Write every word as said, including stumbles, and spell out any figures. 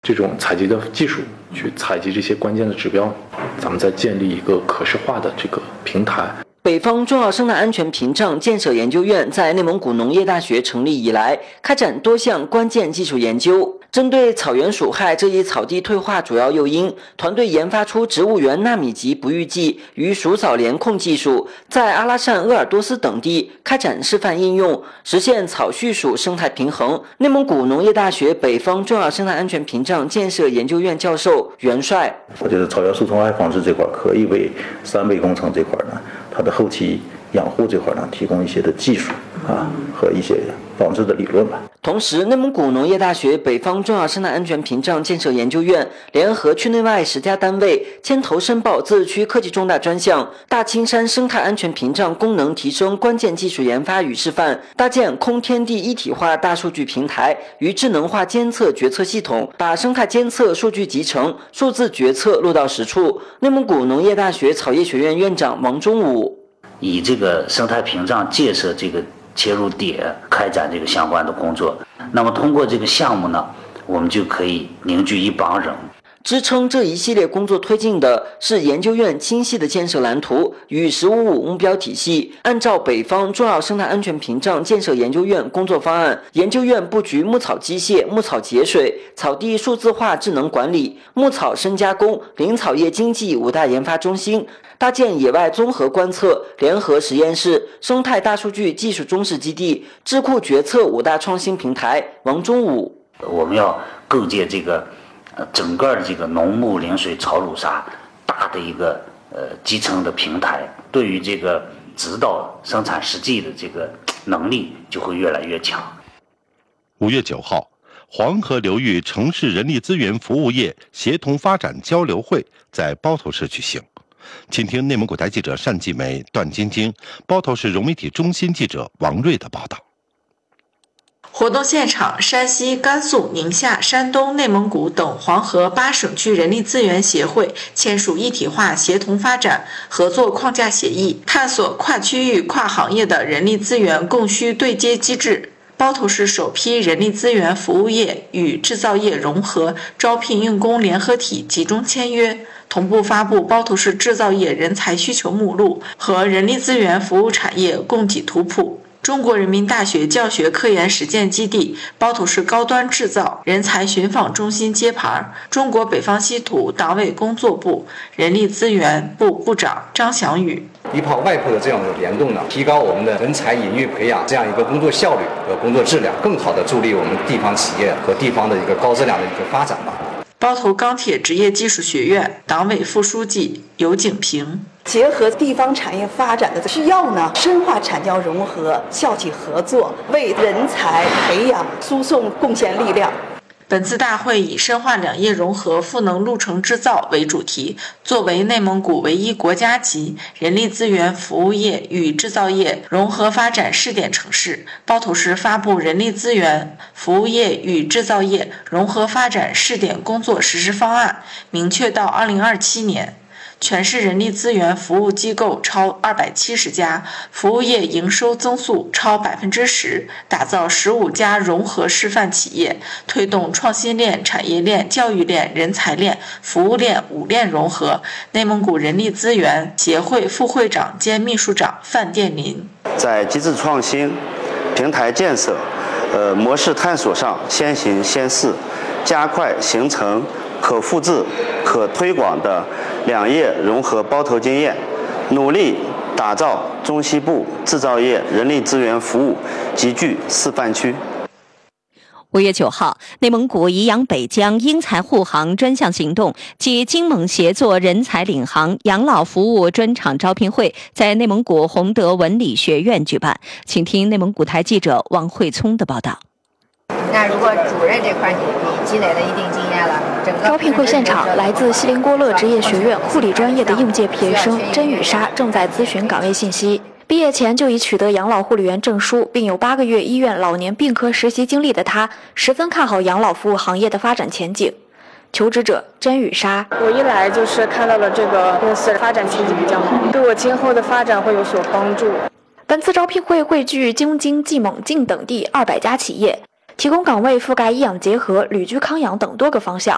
这种采集的技术，去采集这些关键的指标，咱们再建立一个可视化的这个平台。 北方重要生态安全屏障建设研究院在内蒙古农业大学成立以来，开展多项关键技术研究。针对草原鼠害这一草地退化主要诱因，团队研发出植物园纳米级不育剂与鼠扫联控技术，在阿拉善、鄂尔多斯等地开展示范应用，实现草畜鼠生态平衡。内蒙古农业大学北方重要生态安全屏障建设研究院教授袁帅， 我觉得草原树虫害防治这块可以为三倍工程这块呢，它的后期养护这块呢提供一些的技术啊和一些防治的理论吧。 同时，内蒙古农业大学北方重要生态安全屏障建设研究院联合区内外十家单位牵头申报自治区科技重大专项大青山生态安全屏障功能提升关键技术研发与示范，搭建空天地一体化大数据平台与智能化监测决策系统，把生态监测数据集成、数字决策落到实处。内蒙古农业大学草业学院院长王忠武以这个生态屏障建设这个切入点开展这个相关的工作。那么通过这个项目呢，我们就可以凝聚一帮人。 支撑这一系列工作推进的是研究院清晰的建设蓝图与“十五五”目标体系。按照北方重要生态安全屏障建设研究院工作方案，研究院布局牧草机械、牧草节水、草地数字化智能管理、牧草深加工、林草业经济五大研发中心，搭建野外综合观测联合实验室、生态大数据技术中试基地、智库决策五大创新平台。王忠武， 我们要构建这个呃整个的这个农牧林水草乳沙大的一个呃集成的平台，对于这个指导生产实际的这个能力就会越来越强。 五月九号，黄河流域城市人力资源服务业协同发展交流会在包头市举行。请听内蒙古台记者单继梅、段晶晶、包头市融媒体中心记者王瑞的报道。 活动现场，山西、甘肃、宁夏、山东、内蒙古等黄河八省区人力资源协会签署一体化协同发展合作框架协议，探索跨区域、跨行业的人力资源供需对接机制。包头市首批人力资源服务业与制造业融合招聘用工联合体集中签约，同步发布包头市制造业人才需求目录和人力资源服务产业供给图谱。中国人民大学教学科研实践基地包头市高端制造人才寻访中心揭牌，中国北方稀土党委工作部人力资源部部长张翔宇。 一炮外炮的这样的联动呢，提高我们的人才引育培养这样一个工作效率和工作质量，更好的助力我们地方企业和地方的一个高质量的一个发展吧。 包头钢铁职业技术学院党委副书记尤景平， 结合地方产业发展的需要呢，深化产教融合、校企合作，为人才培养输送贡献力量。 本次大会以深化两业融合赋能路程制造为主题，作为内蒙古唯一国家级人力资源服务业与制造业融合发展试点城市，包头市发布人力资源服务业与制造业融合发展试点工作实施方案，明确到二零二七年。全市人力资源服务机构超二百七十家，服务业营收增速超百分之十，打造十五家融合示范企业，推动创新链、产业链、教育链、人才链、服务链五链融合。内蒙古人力资源协会副会长兼秘书长范殿林， 在机制创新、平台建设、呃模式探索上先行先试，加快形成可复制、可推广的两业融合包头经验，努力打造中西部制造业人力资源服务集聚示范区。 五月九号，内蒙古宜阳北疆英才护航专项行动及京蒙协作人才领航养老服务专场招聘会在内蒙古洪德文理学院举办。请听内蒙古台记者王慧聪的报道。 那如果主任这块你你积累了一定经验了，整个招聘会现场，来自锡林郭勒职业学院护理专业的应届毕业生甄雨莎正在咨询岗位信息。毕业前就已取得养老护理员证书，并有八个月医院老年病科实习经历的她，十分看好养老服务行业的发展前景。求职者甄雨莎： 我一来就是看到了这个公司发展前景比较好，对我今后的发展会有所帮助。 本次招聘会汇聚京津冀蒙晋等地二百家企业，提供岗位覆盖医养结合、旅居康养等多个方向。